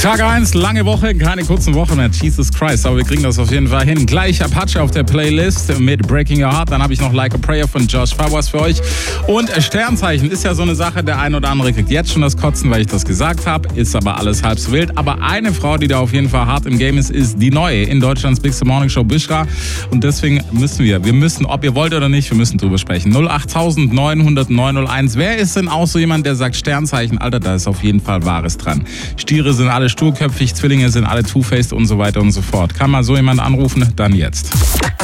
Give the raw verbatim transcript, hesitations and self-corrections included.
Tag eins, lange Woche, keine kurzen Wochen mehr. Jesus Christ, aber wir kriegen das auf jeden Fall hin. Gleich Apache auf der Playlist mit Breaking Your Heart. Dann habe ich noch Like a Prayer von Josh Fawaz für euch. Und Sternzeichen ist ja so eine Sache, der ein oder andere kriegt jetzt schon das Kotzen, weil ich das gesagt habe. Ist aber alles halb so wild. Aber eine Frau, die da auf jeden Fall hart im Game ist, ist die neue in Deutschlands Big Morning Show, Bishra. Und deswegen müssen wir, wir müssen, ob ihr wollt oder nicht, wir müssen drüber sprechen. null acht neun null null neun null eins. Wer ist denn auch so jemand, der sagt Sternzeichen? Alter, da ist auf jeden Fall Wahres dran. Stiere sind alle sturköpfig, Zwillinge sind alle two-faced und so weiter und so fort. Kann mal so jemand anrufen? Dann jetzt.